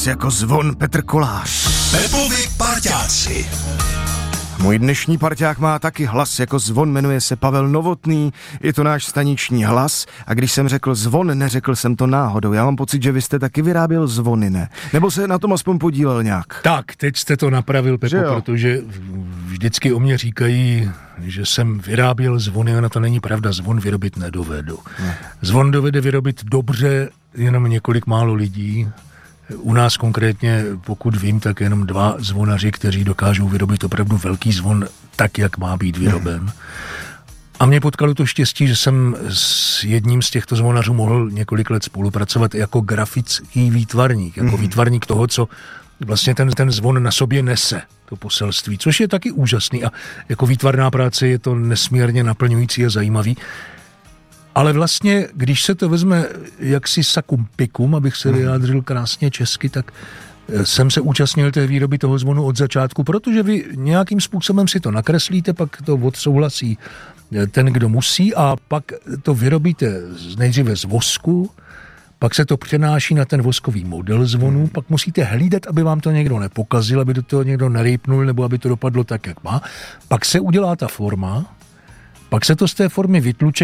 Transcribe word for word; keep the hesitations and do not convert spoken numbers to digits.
hlas jako zvon Petr Kolář. Pepovi parťáci. Můj dnešní parťák má taky hlas jako zvon, jmenuje se Pavel Novotný, je to náš staniční hlas a když jsem řekl zvon, neřekl jsem to náhodou. Já mám pocit, že vy jste taky vyráběl zvony, ne? Nebo se na tom aspoň podílel nějak? Tak, teď jste to napravil, Pepo, protože vždycky o mě říkají, že jsem vyráběl zvony, ono to není pravda, zvon vyrobit nedovedu. Ne. Zvon dovede vyrobit dobře jenom několik málo lidí. U nás konkrétně, pokud vím, tak jenom dva zvonaři, kteří dokážou vyrobit opravdu velký zvon tak, jak má být vyroben. A mě potkalo to štěstí, že jsem s jedním z těchto zvonařů mohl několik let spolupracovat jako grafický výtvarník, jako výtvarník toho, co vlastně ten, ten zvon na sobě nese, to poselství, což je taky úžasný a jako výtvarná práce je to nesmírně naplňující a zajímavý. Ale vlastně, když se to vezme jaksi sakum pikum, abych se vyjádřil krásně česky, tak jsem se účastnil té výroby toho zvonu od začátku, protože vy nějakým způsobem si to nakreslíte, pak to odsouhlasí ten, kdo musí a pak to vyrobíte nejdříve z vosku, pak se to přenáší na ten voskový model zvonu, pak musíte hlídat, aby vám to někdo nepokazil, aby do toho někdo nerejpnul, nebo aby to dopadlo tak, jak má. Pak se udělá ta forma, pak se to z té formy vytluče